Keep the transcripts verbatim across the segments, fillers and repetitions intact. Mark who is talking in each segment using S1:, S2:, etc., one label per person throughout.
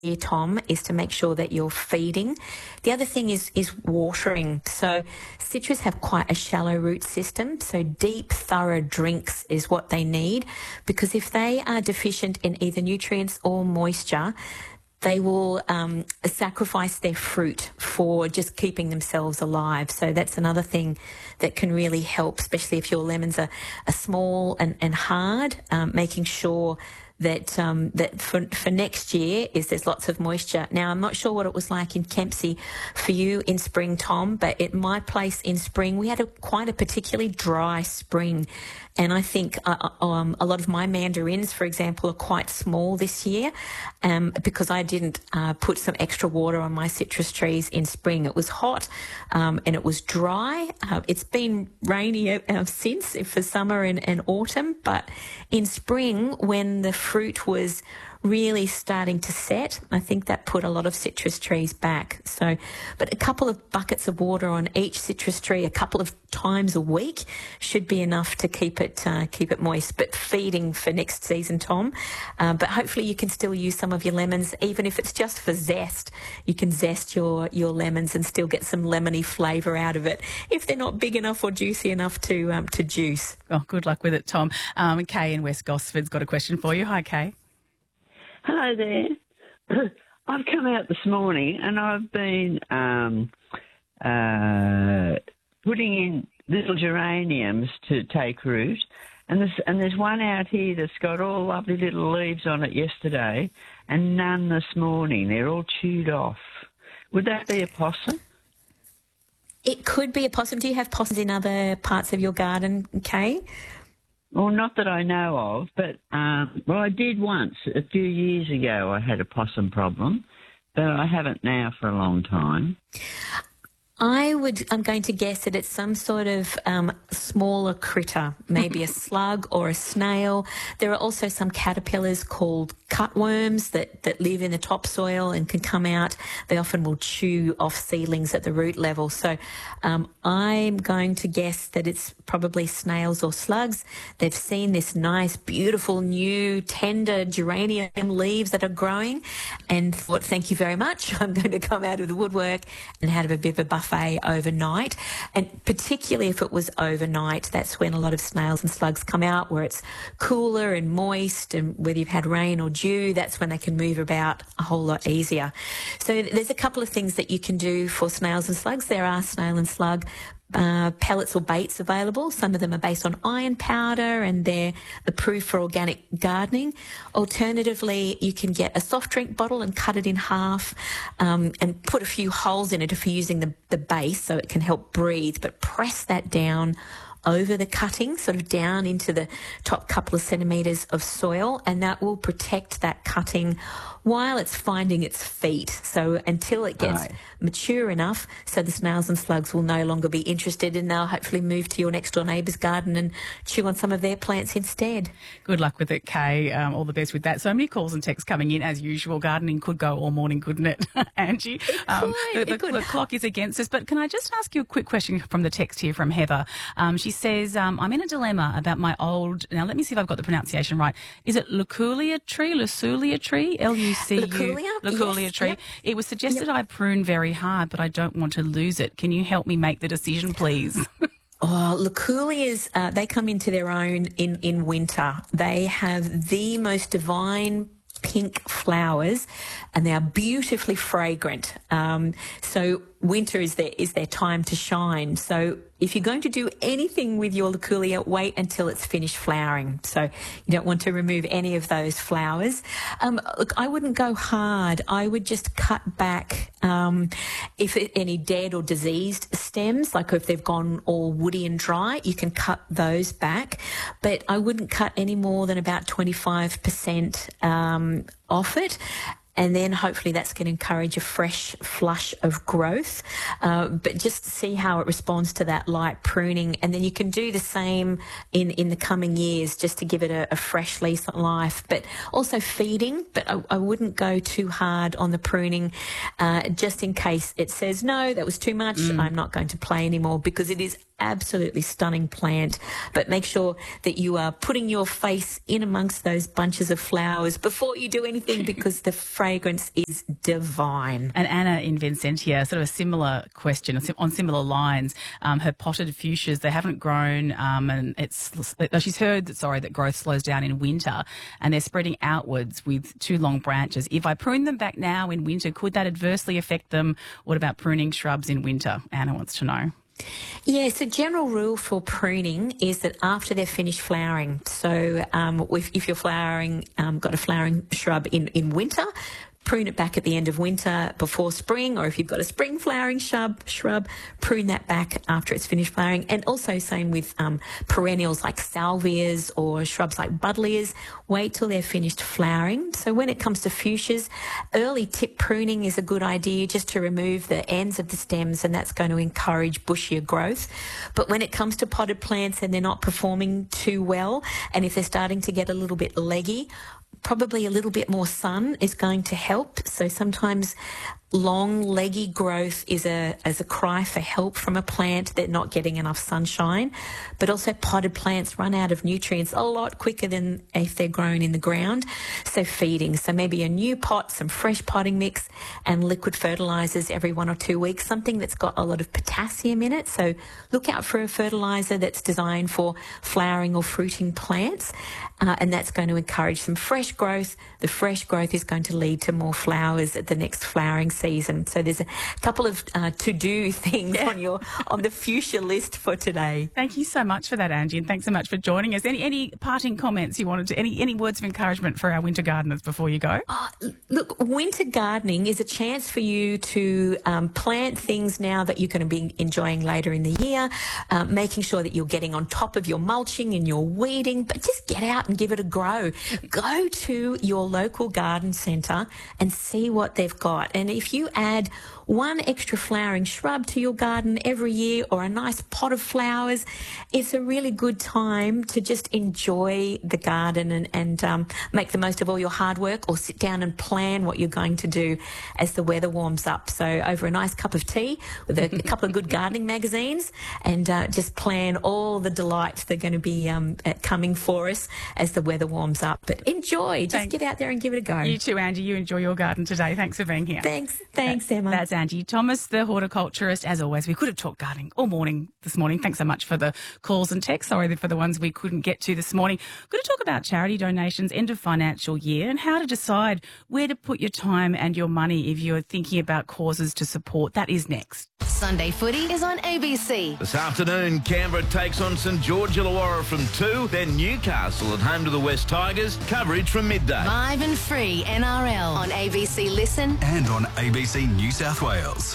S1: here, Tom, is to make sure that you're feeding. The other thing is is watering. So citrus have quite a shallow root system, so deep, thorough drinks is what they need, because if they are deficient in either nutrients or moisture, they will um, sacrifice their fruit for just keeping themselves alive. So that's another thing that can really help, especially if your lemons are, are small and, and hard, um, making sure that um, that for, for next year is there's lots of moisture. Now, I'm not sure what it was like in Kempsey for you in spring, Tom, but at my place in spring, we had a, quite a particularly dry spring. And I think uh, um, a lot of my mandarins, for example, are quite small this year um, because I didn't uh, put some extra water on my citrus trees in spring. It was hot um, and it was dry. Uh, it's been rainy uh, since for summer and, and autumn, but in spring, when the fruit was really starting to set, I think that put a lot of citrus trees back. So, but a couple of buckets of water on each citrus tree a couple of times a week should be enough to keep it uh, keep it moist. But feeding for next season, Tom. Uh, but hopefully you can still use some of your lemons, even if it's just for zest. You can zest your your lemons and still get some lemony flavour out of it if they're not big enough or juicy enough to um, to juice.
S2: Oh, good luck with it, Tom. Um, Kay in West Gosford's got a question for you. Hi, Kay.
S3: Hello there. I've come out this morning and I've been um, uh, putting in little geraniums to take root, and there's, and there's one out here that's got all lovely little leaves on it yesterday and none this morning. They're all chewed off. Would that be a possum?
S1: It could be a possum. Do you have possums in other parts of your garden, Kay?
S3: Well, not that I know of, but, um, well, I did once. A few years ago I had a possum problem, but I haven't now for a long time.
S1: I would, I'm going to guess that it's some sort of um, smaller critter, maybe a slug or a snail. There are also some caterpillars called cutworms that, that live in the topsoil and can come out. They often will chew off seedlings at the root level. So um, I'm going to guess that it's probably snails or slugs. They've seen this nice, beautiful, new, tender geranium leaves that are growing and thought, thank you very much. I'm going to come out of the woodwork and have a bit of a buffet overnight, and particularly if it was overnight, that's when a lot of snails and slugs come out, where it's cooler and moist, and whether you've had rain or dew, that's when they can move about a whole lot easier. So there's a couple of things that you can do for snails and slugs. There are snail and slug Uh, pellets or baits available. Some of them are based on iron powder and they're approved for organic gardening. Alternatively, you can get a soft drink bottle and cut it in half um, and put a few holes in it if you're using the, the base so it can help breathe, but press that down over the cutting, sort of down into the top couple of centimetres of soil, and that will protect that cutting while it's finding its feet. So until it gets
S3: right.
S1: mature enough so the snails and slugs will no longer be interested, and they'll hopefully move to your next door neighbour's garden and chew on some of their plants instead.
S2: Good luck with it, Kay. Um, all the best with that. So many calls and texts coming in as usual. Gardening could go all morning, couldn't it, Angie?
S1: It
S2: um,
S1: could,
S2: the,
S1: it could.
S2: the clock is against us. But can I just ask you a quick question from the text here from Heather? Um, she says, um, I'm in a dilemma about my old, now let me see if I've got the pronunciation right. Is it Luculia tree, Luculia tree, L U C U?
S1: Luculia?
S2: Luculia
S1: Yes,
S2: tree.
S1: yep.
S2: It was suggested
S1: Yep.
S2: I prune very hard, but I don't want to lose it. Can you help me make the decision, please?
S1: Oh, Luculias, uh, they come into their own in, in winter. They have the most divine pink flowers and they are beautifully fragrant. Um, so winter is their, is their time to shine. So if you're going to do anything with your Luculia, wait until it's finished flowering. So you don't want to remove any of those flowers. Um, look, I wouldn't go hard. I would just cut back um, if it, any dead or diseased stems, like if they've gone all woody and dry, you can cut those back. But I wouldn't cut any more than about twenty-five percent um, off it. And then hopefully that's going to encourage a fresh flush of growth. Uh, but just see how it responds to that light pruning. And then you can do the same in, in the coming years just to give it a, a fresh lease on life. But also feeding, but I, I wouldn't go too hard on the pruning uh, just in case it says, no, that was too much. Mm. I'm not going to play anymore, because it is absolutely stunning plant. But make sure that you are putting your face in amongst those bunches of flowers before you do anything, because the fragrance is divine.
S2: And Anna in Vincentia, sort of a similar question on similar lines. Um, her potted fuchsias, they haven't grown, um, and it's she's heard that sorry that growth slows down in winter, and they're spreading outwards with too long branches. If I prune them back now in winter, could that adversely affect them? What about pruning shrubs in winter? Anna wants to know.
S1: Yeah, so general rule for pruning is that after they're finished flowering, so um, if, if you're flowering, um, got a flowering shrub in, in winter, prune it back at the end of winter before spring, or if you've got a spring flowering shrub, shrub, prune that back after it's finished flowering. And also same with um, perennials like salvias or shrubs like buddleias. Wait till they're finished flowering. So when it comes to fuchsias, early tip pruning is a good idea, just to remove the ends of the stems, and that's going to encourage bushier growth. But when it comes to potted plants and they're not performing too well, and if they're starting to get a little bit leggy, probably a little bit more sun is going to help. So sometimes long, leggy growth is a as a cry for help from a plant. They're not getting enough sunshine. But also potted plants run out of nutrients a lot quicker than if they're grown in the ground. So feeding. So maybe a new pot, some fresh potting mix, and liquid fertilisers every one or two weeks, something that's got a lot of potassium in it. So look out for a fertiliser that's designed for flowering or fruiting plants, uh, and that's going to encourage some fresh growth. The fresh growth is going to lead to more flowers at the next flowering season. So there's a couple of uh, to-do things yeah. on your on the fuchsia list for today.
S2: Thank you so much for that, Angie, and thanks so much for joining us. Any any parting comments you wanted to, any any words of encouragement for our winter gardeners before you go?
S1: Oh, look, winter gardening is a chance for you to um, plant things now that you're going to be enjoying later in the year, uh, making sure that you're getting on top of your mulching and your weeding, but just get out and give it a grow. Go to your local garden centre and see what they've got. And if you add one extra flowering shrub to your garden every year, or a nice pot of flowers, it's a really good time to just enjoy the garden and, and um, make the most of all your hard work, or sit down and plan what you're going to do as the weather warms up. So over a nice cup of tea with a, a couple of good gardening magazines, and uh, just plan all the delights that are going to be um, coming for us as the weather warms up. But enjoy. Just Thanks. Get out there and give it a go.
S2: You too, Angie. You enjoy your garden today. Thanks for being here.
S1: Thanks. Thanks, Emma.
S2: That's Angie Thomas, the horticulturist. As always, we could have talked gardening all morning this morning. Thanks so much for the calls and texts. Sorry for the ones we couldn't get to this morning. Going to talk about charity donations, end of financial year, and how to decide where to put your time and your money if you're thinking about causes to support. That is next.
S4: Sunday Footy is on A B C.
S5: This afternoon, Canberra takes on St George Illawarra from two, then Newcastle at home to the West Tigers. Coverage from midday.
S4: Live and free N R L on A B C Listen
S6: and on A B C New South Wales.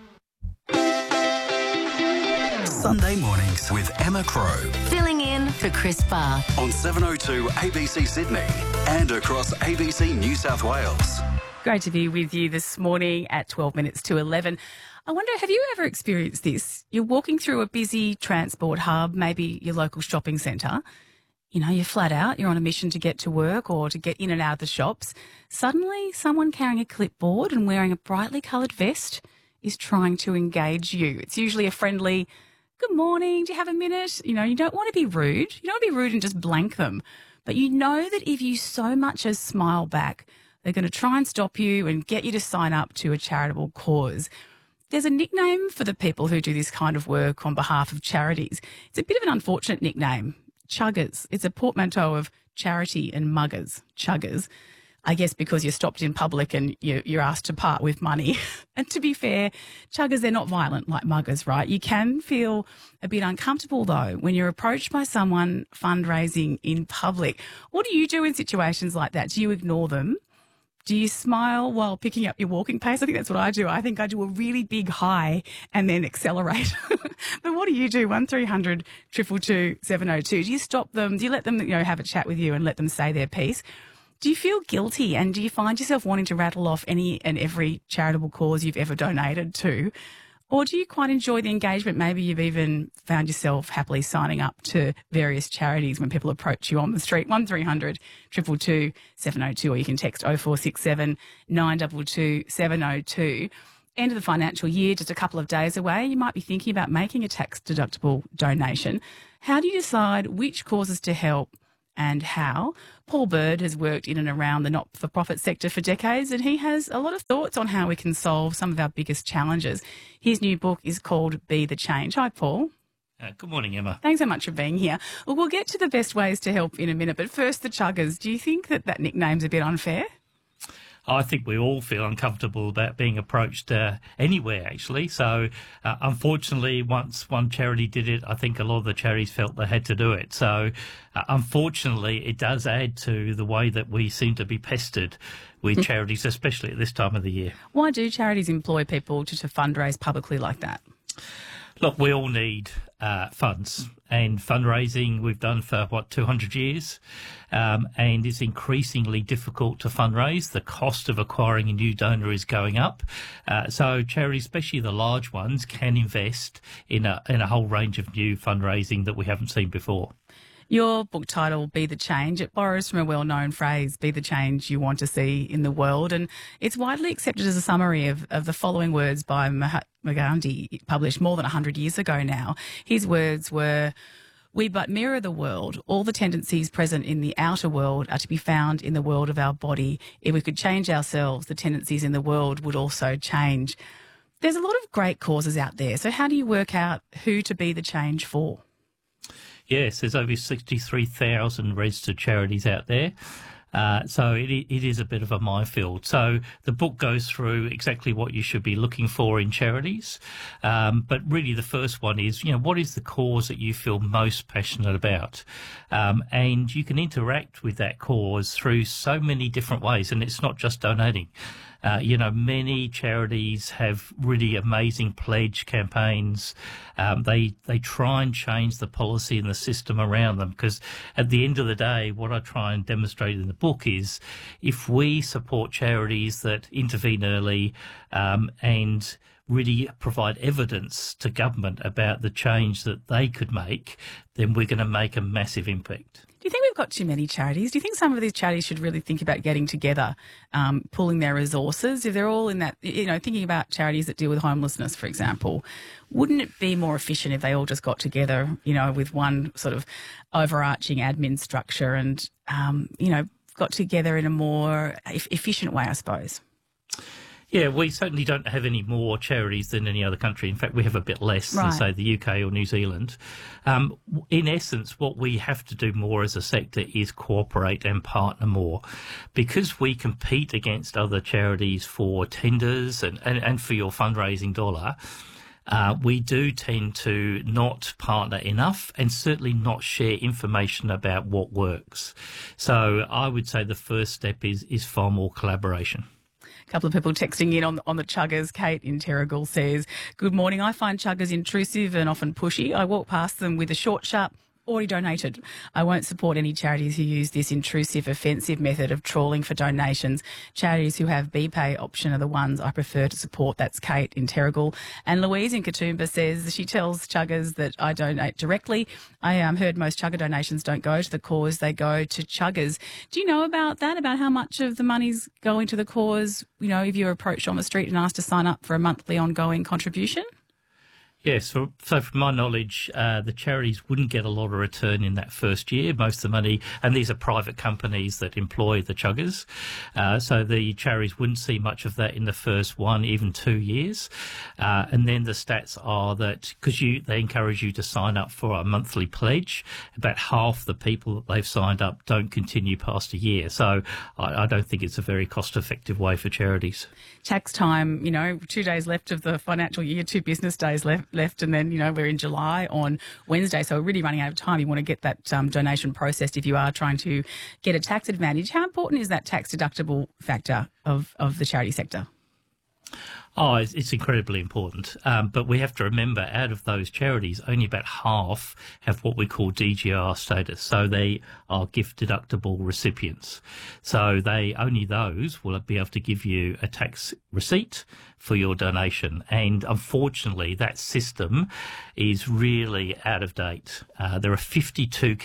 S6: Sunday mornings with Emma Crow.
S4: Filling in for Chris Barr.
S6: On seven oh two A B C Sydney and across A B C New South Wales.
S2: Great to be with you this morning at twelve minutes to eleven. I wonder, have you ever experienced this? You're walking through a busy transport hub, maybe your local shopping centre. You know, you're flat out, you're on a mission to get to work or to get in and out of the shops. Suddenly, someone carrying a clipboard and wearing a brightly coloured vest is trying to engage you. It's usually a friendly, good morning, do you have a minute? You know, you don't want to be rude. You don't want to be rude and just blank them. But you know that if you so much as smile back, they're going to try and stop you and get you to sign up to a charitable cause. There's a nickname for the people who do this kind of work on behalf of charities. It's a bit of an unfortunate nickname, chuggers. It's a portmanteau of charity and muggers, chuggers. I guess because you're stopped in public and you're asked to part with money. And to be fair, chuggers, they're not violent like muggers, right? You can feel a bit uncomfortable, though, when you're approached by someone fundraising in public. What do you do in situations like that? Do you ignore them? Do you smile while picking up your walking pace? I think that's what I do. I think I do a really big high and then accelerate. But what do you do? one three hundred two two two seven oh two. Do you stop them? Do you let them, you know, have a chat with you and let them say their piece? Do you feel guilty, and do you find yourself wanting to rattle off any and every charitable cause you've ever donated to? Or do you quite enjoy the engagement? Maybe you've even found yourself happily signing up to various charities when people approach you on the street. one three hundred two two two seven oh two, or you can text oh four six seven nine two two seven oh two. end of the financial year, just a couple of days away, you might be thinking about making a tax-deductible donation. How do you decide which causes to help and how? Paul Bird has worked in and around the not-for-profit sector for decades, and he has a lot of thoughts on how we can solve some of our biggest challenges. His new book is called Be the Change. Hi, Paul.
S7: Uh, good morning, Emma.
S2: Thanks so much for being here. Well, we'll get to the best ways to help in a minute, but first, the Chuggers. Do you think that that nickname's a bit unfair?
S7: I think we all feel uncomfortable about being approached uh, anywhere, actually. So, uh, unfortunately, once one charity did it, I think a lot of the charities felt they had to do it. So, uh, unfortunately, it does add to the way that we seem to be pestered with charities, especially at this time of the year.
S2: Why do charities employ people to, to fundraise publicly like that?
S7: Look, we all need uh, funds, and fundraising we've done for, what, two hundred years, um, and it's increasingly difficult to fundraise. The cost of acquiring a new donor is going up. Uh, so charities, especially the large ones, can invest in a, in a whole range of new fundraising that we haven't seen before.
S2: Your book title, Be the Change, it borrows from a well-known phrase, be the change you want to see in the world, and it's widely accepted as a summary of, of the following words by Mahatma Gandhi, published more than one hundred years ago now. His words were, "We but mirror the world. All the tendencies present in the outer world are to be found in the world of our body. If we could change ourselves, the tendencies in the world would also change." There's a lot of great causes out there, so how do you work out who to be the change for?
S7: Yes, there's over sixty-three thousand registered charities out there. Uh, so it, it is a bit of a minefield. So the book goes through exactly what you should be looking for in charities. Um, but really the first one is, you know, what is the cause that you feel most passionate about? Um, and you can interact with that cause through so many different ways. And it's not just donating. Uh, you know, many charities have really amazing pledge campaigns. Um, they they try and change the policy and the system around them, because at the end of the day, what I try and demonstrate in the book is if we support charities that intervene early um, and really provide evidence to government about the change that they could make, then we're going to make a massive impact.
S2: Do you think we've got too many charities? Do you think some of these charities should really think about getting together, um, pooling their resources? If they're all in that, you know, thinking about charities that deal with homelessness, for example, wouldn't it be more efficient if they all just got together, you know, with one sort of overarching admin structure and, um, you know, got together in a more e- efficient way, I suppose?
S7: Yeah, we certainly don't have any more charities than any other country. In fact, we have a bit less
S2: Right.
S7: than, say, the U K or New Zealand. Um, in essence, what we have to do more as a sector is cooperate and partner more, because we compete against other charities for tenders and, and, and for your fundraising dollar. Uh, we do tend to not partner enough and certainly not share information about what works. So I would say the first step is, is far more collaboration.
S2: A couple of people texting in on, on the Chuggers. Kate in Terrigal says, "Good morning. I find Chuggers intrusive and often pushy. I walk past them with a short, sharp, already donated. I won't support any charities who use this intrusive, offensive method of trawling for donations. Charities who have BPay option are the ones I prefer to support." That's Kate in Terrigal. And Louise in Katoomba says she tells Chuggers that I donate directly. I um, heard most Chugger donations don't go to the cause, they go to Chuggers. Do you know about that, about how much of the money's going to the cause, you know, if you're approached on the street and asked to sign up for a monthly ongoing contribution?
S7: Yes, so, so from my knowledge, uh, the charities wouldn't get a lot of return in that first year. Most of the money, and these are private companies that employ the Chuggers, uh, so the charities wouldn't see much of that in the first one, even two years. Uh, and then the stats are that because you they encourage you to sign up for a monthly pledge, about half the people that they've signed up don't continue past a year. So I, I don't think it's a very cost-effective way for charities.
S2: Tax time, you know, two days left of the financial year, two business days left. left and then, you know, we're in July on Wednesday, so we're really running out of time. You want to get that um, donation processed if you are trying to get a tax advantage. How important is that tax deductible factor of, of the charity sector?
S7: Oh, it's, it's incredibly important. Um, but we have to remember, out of those charities, only about half have what we call D G R status. So they are gift deductible recipients. So they only those will be able to give you a tax receipt for your donation. And unfortunately, that system is really out of date. Uh, there are fifty-two